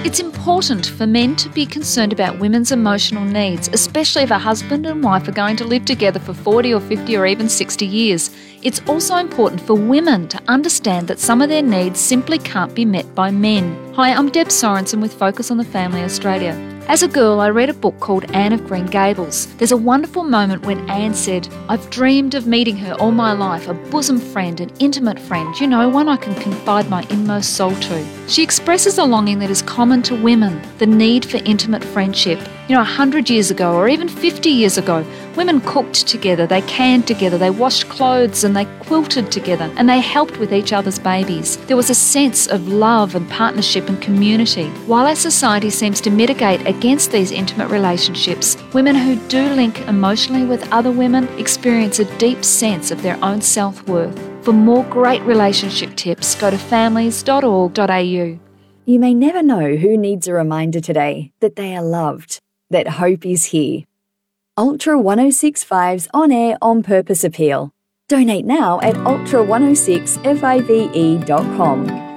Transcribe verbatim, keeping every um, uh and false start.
It's important for men to be concerned about women's emotional needs, especially if a husband and wife are going to live together for forty or fifty or even sixty years. It's also important for women to understand that some of their needs simply can't be met by men. Hi, I'm Deb Sorensen with Focus on the Family Australia. As a girl, I read a book called Anne of Green Gables. There's a wonderful moment when Anne said, "I've dreamed of meeting her all my life, a bosom friend, an intimate friend, you know, one I can confide my inmost soul to." She expresses a longing that is common to women, the need for intimate friendship. You know, a hundred years ago or even fifty years ago, women cooked together, they canned together, they washed clothes and they quilted together, and they helped with each other's babies. There was a sense of love and partnership and community. While our society seems to mitigate against these intimate relationships, women who do link emotionally with other women experience a deep sense of their own self-worth. For more great relationship tips, go to families dot org dot a u. You may never know who needs a reminder today that they are loved, that hope is here. Ultra one oh six point five's on-air on-purpose appeal. Donate now at ultra one oh six five e dot com.